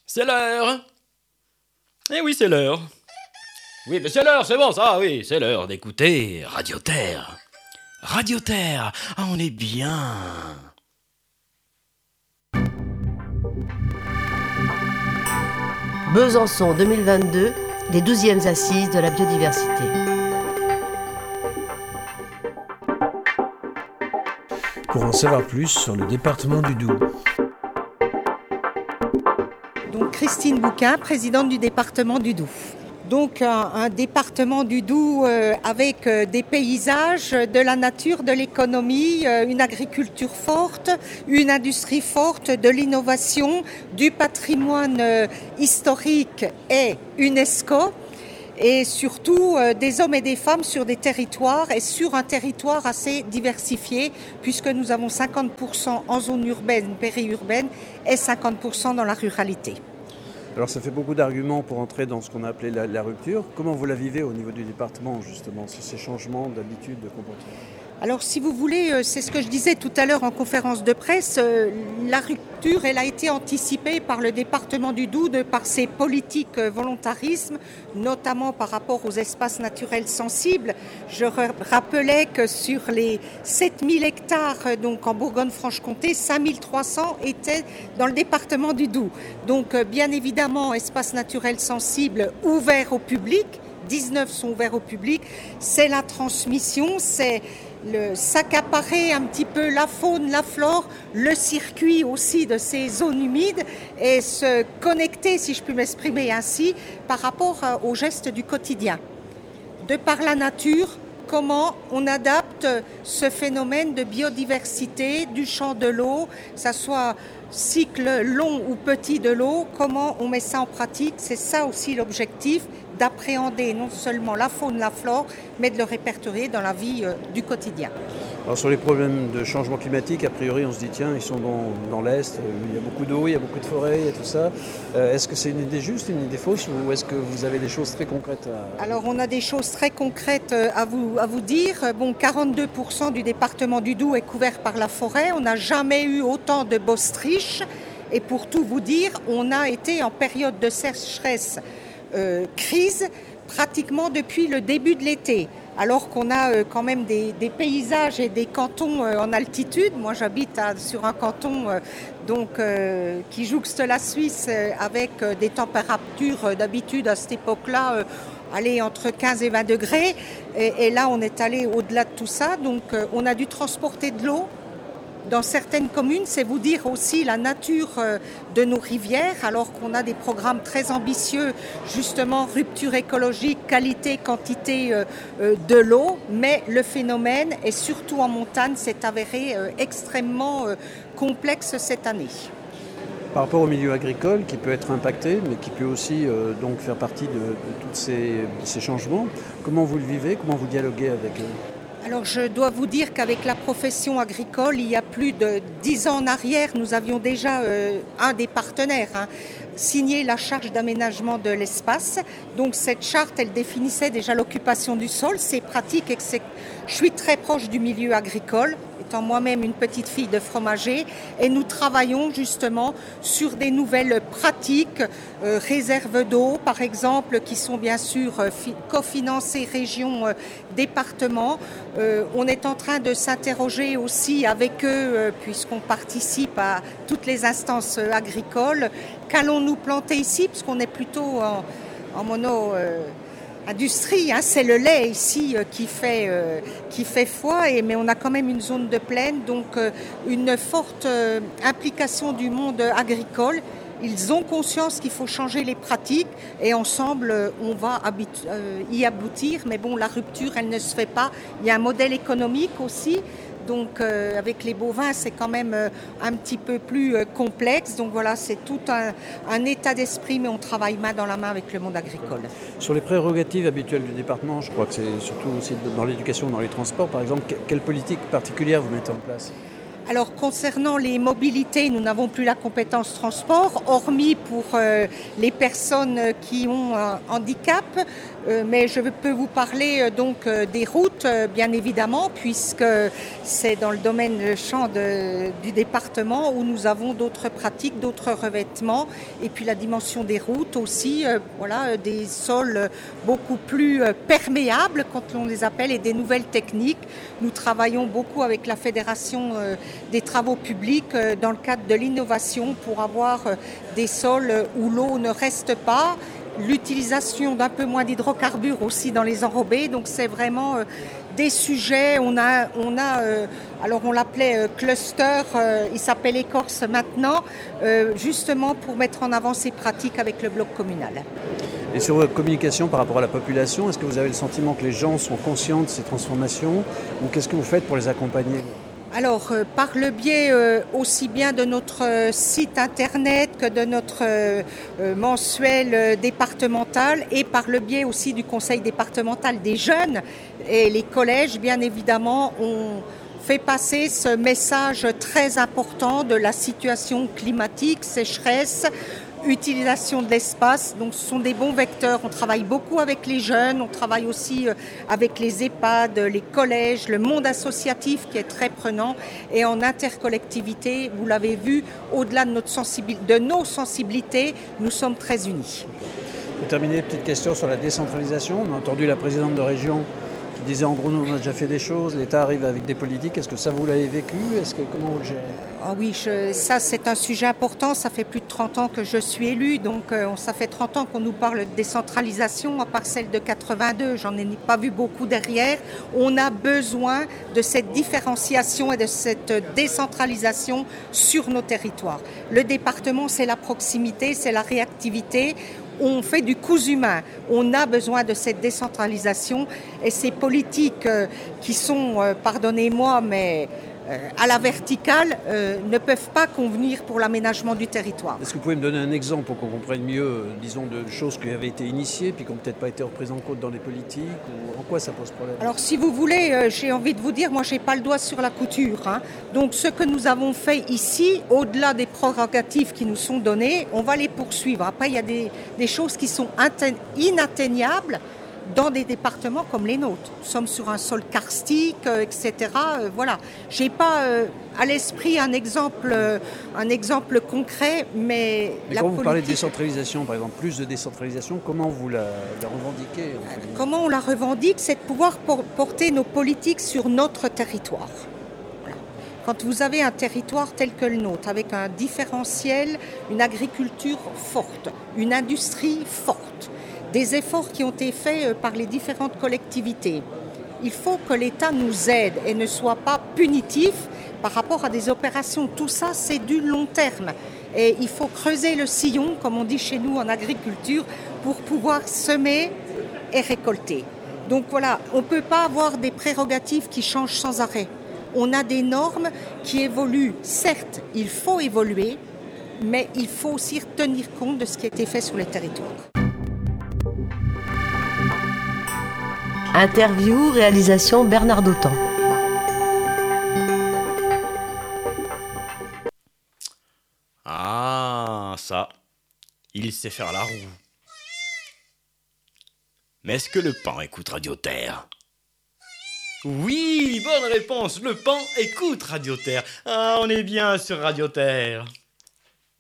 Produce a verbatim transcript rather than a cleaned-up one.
C'est l'heure. Eh oui, c'est l'heure. Oui, mais c'est l'heure, c'est bon, ça, oui, c'est l'heure d'écouter Radio Terre. Radio Terre, ah, on est bien. Besançon deux mille vingt-deux, les douzièmes assises de la biodiversité. Pour en savoir plus sur le département du Doubs. Donc Christine Bouquin, présidente du département du Doubs. Donc un, un département du Doubs euh, avec euh, des paysages, de la nature, de l'économie, euh, une agriculture forte, une industrie forte, de l'innovation, du patrimoine euh, historique et UNESCO. Et surtout euh, des hommes et des femmes sur des territoires et sur un territoire assez diversifié puisque nous avons cinquante pour cent en zone urbaine, périurbaine et cinquante pour cent dans la ruralité. Alors ça fait beaucoup d'arguments pour entrer dans ce qu'on a appelé la, la rupture. Comment vous la vivez au niveau du département justement, sur ces changements d'habitude, de comportement ? Alors si vous voulez, c'est ce que je disais tout à l'heure en conférence de presse, la rupture elle a été anticipée par le département du Doubs de par ses politiques volontarisme, notamment par rapport aux espaces naturels sensibles. Je rappelais que sur les sept mille hectares donc en Bourgogne-Franche-Comté, cinq mille trois cents étaient dans le département du Doubs. Donc bien évidemment, espaces naturels sensibles ouverts au public, dix-neuf sont ouverts au public, c'est la transmission, c'est le s'accaparer un petit peu la faune, la flore, le circuit aussi de ces zones humides et se connecter, si je puis m'exprimer ainsi, par rapport aux gestes du quotidien. De par la nature, comment on adapte ce phénomène de biodiversité du champ de l'eau, que ce soit cycle long ou petit de l'eau, comment on met ça en pratique, c'est ça aussi l'objectif, d'appréhender non seulement la faune, la flore, mais de le répertorier dans la vie euh, du quotidien. Alors sur les problèmes de changement climatique, a priori on se dit tiens, ils sont dans, dans l'Est, il y a beaucoup d'eau, il y a beaucoup de forêts, il y a tout ça. Euh, est-ce que c'est une idée juste, une idée fausse ou est-ce que vous avez des choses très concrètes à... Alors on a des choses très concrètes à vous, à vous dire. Bon, quarante-deux pour cent du département du Doubs est couvert par la forêt. On n'a jamais eu autant de botrytis. Et pour tout vous dire, on a été en période de sécheresse euh, crise pratiquement depuis le début de l'été. Alors qu'on a euh, quand même des, des paysages et des cantons euh, en altitude. Moi, j'habite à, sur un canton euh, donc, euh, qui jouxte la Suisse euh, avec euh, des températures euh, d'habitude à cette époque-là euh, aller entre quinze et vingt degrés. Et, et là, on est allé au-delà de tout ça. Donc, euh, on a dû transporter de l'eau. Dans certaines communes, c'est vous dire aussi la nature de nos rivières, alors qu'on a des programmes très ambitieux, justement rupture écologique, qualité, quantité de l'eau, mais le phénomène, et surtout en montagne, s'est avéré extrêmement complexe cette année. Par rapport au milieu agricole qui peut être impacté, mais qui peut aussi euh, donc faire partie de, de tous ces, ces changements, comment vous le vivez, comment vous dialoguez avec eux ? Alors je dois vous dire qu'avec la profession agricole, il y a plus de dix ans en arrière, nous avions déjà euh, un des partenaires hein, signé la charte d'aménagement de l'espace. Donc cette charte, elle définissait déjà l'occupation du sol, c'est pratique et que c'est... je suis très proche du milieu agricole, étant moi-même une petite fille de fromager, et nous travaillons justement sur des nouvelles pratiques, euh, réserves d'eau par exemple, qui sont bien sûr euh, fi- cofinancées région, euh, département. Euh, on est en train de s'interroger aussi avec eux, euh, puisqu'on participe à toutes les instances euh, agricoles. Qu'allons-nous planter ici, puisqu'on est plutôt en, en mono... Euh, industrie, hein, c'est le lait ici euh, qui fait euh, qui fait foi, et, mais on a quand même une zone de plaine, donc euh, une forte euh, implication du monde agricole. Ils ont conscience qu'il faut changer les pratiques et ensemble euh, on va habit- euh, y aboutir, mais bon, la rupture elle ne se fait pas. Il y a un modèle économique aussi. Donc euh, avec les bovins, c'est quand même euh, un petit peu plus euh, complexe. Donc voilà, c'est tout un, un état d'esprit, mais on travaille main dans la main avec le monde agricole. Sur les prérogatives habituelles du département, je crois que c'est surtout aussi dans l'éducation, dans les transports, par exemple, quelle politique particulière vous mettez en place ? Alors concernant les mobilités, nous n'avons plus la compétence transport, hormis pour euh, les personnes qui ont un handicap. Euh, mais je peux vous parler euh, donc euh, des routes, euh, bien évidemment, puisque c'est dans le domaine le champ de, du département où nous avons d'autres pratiques, d'autres revêtements, et puis la dimension des routes aussi, euh, voilà, des sols beaucoup plus euh, perméables, quand on les appelle, et des nouvelles techniques. Nous travaillons beaucoup avec la Fédération euh, des travaux publics euh, dans le cadre de l'innovation pour avoir euh, des sols où l'eau ne reste pas. L'utilisation d'un peu moins d'hydrocarbures aussi dans les enrobés, donc c'est vraiment euh, des sujets. On a, on a euh, alors on l'appelait euh, cluster, euh, il s'appelle Écorce maintenant, euh, justement pour mettre en avant ces pratiques avec le bloc communal. Et sur votre communication par rapport à la population, est-ce que vous avez le sentiment que les gens sont conscients de ces transformations ou qu'est-ce que vous faites pour les accompagner ? Alors, euh, par le biais euh, aussi bien de notre euh, site internet que de notre euh, euh, mensuel euh, départemental et par le biais aussi du conseil départemental des jeunes et les collèges, bien évidemment, on fait passer ce message très important de la situation climatique, sécheresse, utilisation de l'espace. Donc ce sont des bons vecteurs. On travaille beaucoup avec les jeunes, on travaille aussi avec les EHPAD, les collèges, le monde associatif qui est très prenant et en intercollectivité, vous l'avez vu, au-delà de, notre sensibilité, de nos sensibilités, nous sommes très unis. Pour terminer, petite question sur la décentralisation. On a entendu la présidente de région qui disait en gros nous on a déjà fait des choses, l'État arrive avec des politiques. Est-ce que ça vous l'avez vécu ? Est-ce que comment vous le gérez ? Ah oui, je, ça c'est un sujet important, ça fait plus de trente ans que je suis élue, donc euh, ça fait trente ans qu'on nous parle de décentralisation, à part celle de quatre-vingt-deux, j'en ai pas vu beaucoup derrière. On a besoin de cette différenciation et de cette décentralisation sur nos territoires. Le département, c'est la proximité, c'est la réactivité. On fait du cousu humain, on a besoin de cette décentralisation et ces politiques euh, qui sont, euh, pardonnez-moi, mais euh, à la verticale, euh, ne peuvent pas convenir pour l'aménagement du territoire. Est-ce que vous pouvez me donner un exemple pour qu'on comprenne mieux, euh, disons, de choses qui avaient été initiées puis qui n'ont peut-être pas été reprises en compte dans les politiques ou en quoi ça pose problème ? Alors si vous voulez, euh, j'ai envie de vous dire, moi j'ai pas le doigt sur la couture. Hein. Donc ce que nous avons fait ici, au-delà des prérogatives qui nous sont données, on va les poursuivre. Après il y a des, des choses qui sont inten- inatteignables dans des départements comme les nôtres. Nous sommes sur un sol karstique, euh, et cetera. Euh, voilà. J'ai pas euh, à l'esprit un exemple, euh, un exemple concret, mais, mais la quand vous politique... parlez de décentralisation, par exemple, plus de décentralisation, comment vous la, la revendiquez ? Comment on la revendique, c'est de pouvoir por- porter nos politiques sur notre territoire. Voilà. Quand vous avez un territoire tel que le nôtre, avec un différentiel, une agriculture forte, une industrie forte, des efforts qui ont été faits par les différentes collectivités. Il faut que l'État nous aide et ne soit pas punitif par rapport à des opérations. Tout ça, c'est du long terme. Et il faut creuser le sillon, comme on dit chez nous en agriculture, pour pouvoir semer et récolter. Donc voilà, on ne peut pas avoir des prérogatives qui changent sans arrêt. On a des normes qui évoluent. Certes, il faut évoluer, mais il faut aussi tenir compte de ce qui a été fait sur les territoires. Interview, réalisation Bernard Dautan. Ah, ça, il sait faire la roue. Mais est-ce que le paon écoute Radio Terre ? Oui, bonne réponse, le paon écoute Radio Terre. Ah, on est bien sur Radio Terre.